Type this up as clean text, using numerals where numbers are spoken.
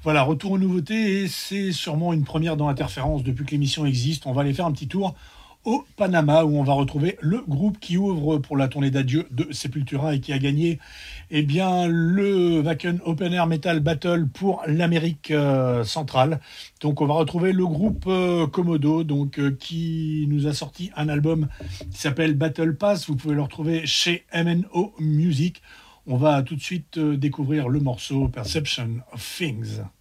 Voilà, retour aux nouveautés et c'est sûrement une première dans Interférence depuis que l'émission existe. On va aller faire un petit tour au Panama où on va retrouver le groupe qui ouvre pour la tournée d'adieu de Sepultura et qui a gagné le Wacken Open Air Metal Battle pour l'Amérique centrale. Donc on va retrouver le groupe Komodo qui nous a sorti un album qui s'appelle Battle Pass. Vous pouvez le retrouver chez MNO Music. On va tout de suite découvrir le morceau Perception of Things.